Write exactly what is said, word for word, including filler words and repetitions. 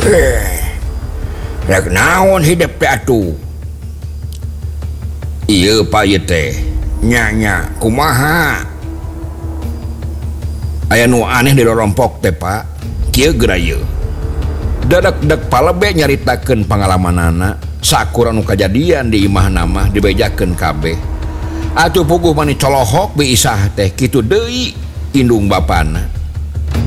rek naon hidup teh atuh? Ieu paye teh nya-nya kumaha? Aya nu aneh di lorompok teh Pak. Kieu geura ieu. Dadak-dak palebe nyaritakeun pangalamanana sakura nu kajadian di imahna mah dibejakeun kabeh. Atuh puguh mani colohok bi Isah teh kitu deui indung bapana.